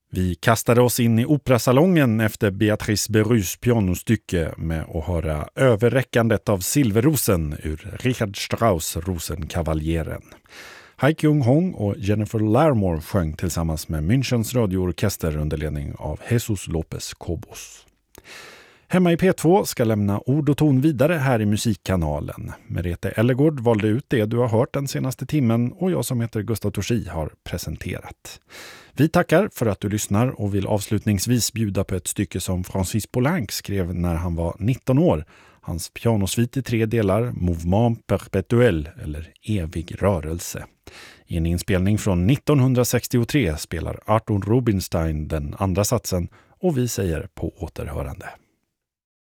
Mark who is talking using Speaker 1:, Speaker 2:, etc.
Speaker 1: Vi kastade oss in i operasalongen efter Beatrice Berus pianostycke med att höra överräckandet av Silverrosen ur Richard Strauss Rosenkavallieren. Hai Kyung-hong och Jennifer Larmore sjöng tillsammans med Münchens radioorkester under ledning av Jesus Lopez Cobos. Hemma i P2 ska lämna ord och ton vidare här i musikkanalen. Merete Ellegård valde ut det du har hört den senaste timmen och jag som heter Gustav Torsi har presenterat. Vi tackar för att du lyssnar och vill avslutningsvis bjuda på ett stycke som Francis Poulenc skrev när han var 19 år. Hans pianosvit i 3 delar, Mouvement Perpetuel eller Evig rörelse. I en inspelning från 1963 spelar Arthur Rubinstein den andra satsen och vi säger på återhörande.